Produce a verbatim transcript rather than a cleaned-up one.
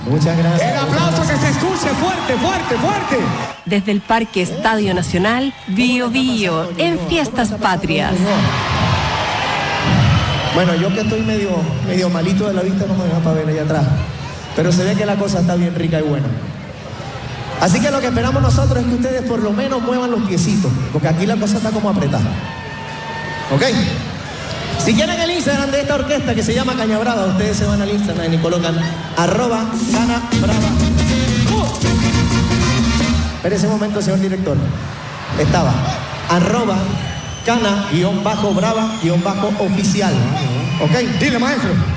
Muchas gracias. El aplauso que se escuche fuerte, fuerte, fuerte. Desde el Parque Estadio Nacional, Bio Bio, en Fiestas Patrias. Bueno, yo que estoy medio, medio malito de la vista no me da para ver allá atrás. Pero se ve que la cosa está bien rica y buena. Así que lo que esperamos nosotros es que ustedes por lo menos muevan los piecitos, porque aquí la cosa está como apretada. ¿Ok? Si quieren el Instagram de esta orquesta que se llama Caña Brava, ustedes se van al Instagram y colocan arroba Cana Brava. ¡Uh! Espera ese momento, señor director. Estaba arroba Cana guión bajo Brava guión bajo oficial. ¿Ok? Dile, maestro.